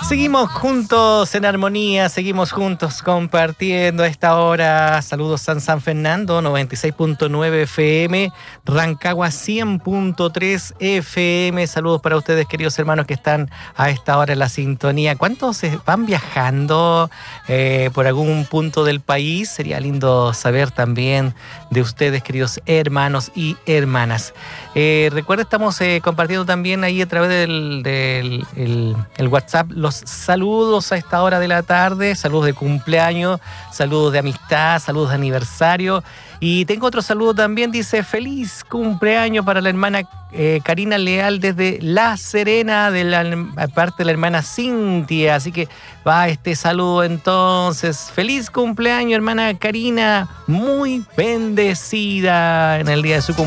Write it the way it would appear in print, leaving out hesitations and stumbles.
Seguimos juntos en armonía, seguimos juntos compartiendo a esta hora. Saludos San Fernando, 96.9 FM, Rancagua 100.3 FM. Saludos para ustedes, queridos hermanos, que están a esta hora en la sintonía. ¿Cuántos van viajando por algún punto del país? Sería lindo saber también de ustedes, queridos hermanos y hermanas. Recuerda, estamos compartiendo también ahí a través del WhatsApp los saludos a esta hora de la tarde, saludos de cumpleaños, saludos de amistad, saludos de aniversario. Y tengo otro saludo también, dice: feliz cumpleaños para la hermana Karina Leal desde La Serena, parte de la hermana Cintia. Así que va este saludo entonces. Feliz cumpleaños, hermana Karina, muy bendecida en el día de su cumpleaños.